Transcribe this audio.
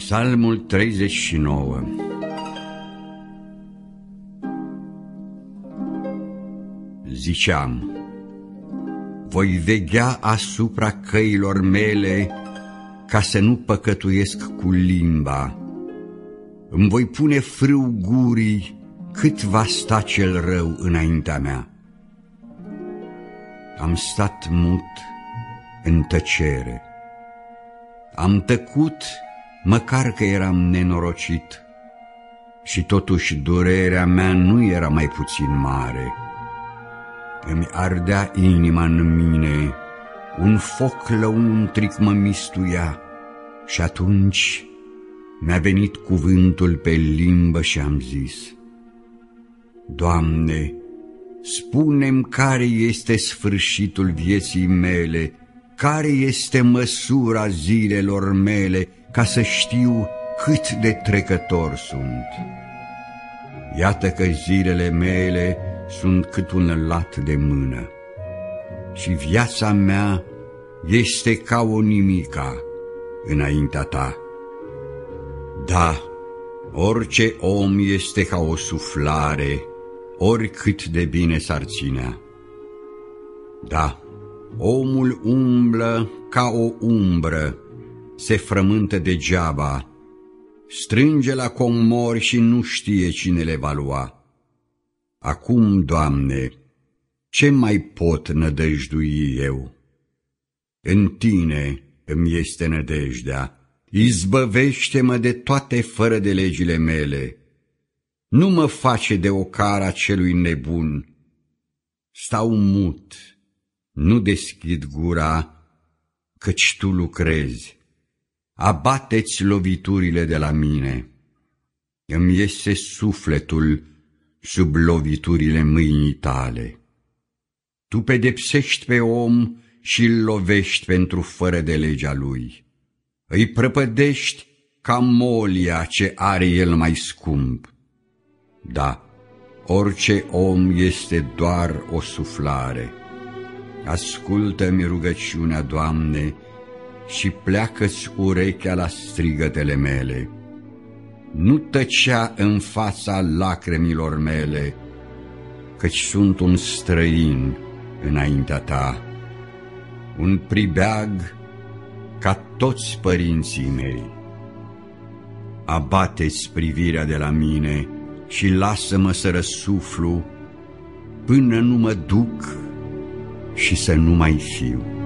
Psalmul 39. Ziceam: voi veghea asupra căilor mele, ca să nu păcătuiesc cu limba. Îmi voi pune frâu gurii, cât va sta cel rău înaintea mea. Am stat mut în tăcere. Am tăcut, măcar că eram nenorocit, și totuși durerea mea nu era mai puțin mare. Îmi ardea inima în mine, un foc lăuntric mă mistuia, și atunci mi-a venit cuvântul pe limbă și am zis: Doamne, spune-mi care este sfârșitul vieții mele, care este măsura zilelor mele, ca să știu cât de trecător sunt. Iată că zilele mele sunt cât un lat de mână și viața mea este ca o nimica înaintea ta. Da, orice om este ca o suflare, oricât de bine s-ar ținea. Da, omul umblă ca o umbră, se frământă degeaba, strânge la comori și nu știe cine le va lua. Acum, Doamne, ce mai pot nădăjdui eu? În Tine îmi este nădejdea, izbăvește-mă de toate fără de legile mele. Nu mă face de ocara celui nebun. Stau mut, nu deschid gura, căci Tu lucrezi. Abate-ți loviturile de la mine. Îmi iese sufletul sub loviturile mâinii Tale. Tu pedepsești pe om și îl lovești pentru fără de legea lui. Îi prăpădești ca molia ce are el mai scump. Da, orice om este doar o suflare. Ascultă-mi rugăciunea, Doamne, și pleacă-ți urechea la strigătele mele. Nu tăcea în fața lacrimilor mele, căci sunt un străin înaintea Ta, un pribeag ca toți părinții mei. Abate-ți privirea de la mine și lasă-mă să răsuflu, până nu mă duc și să nu mai fiu.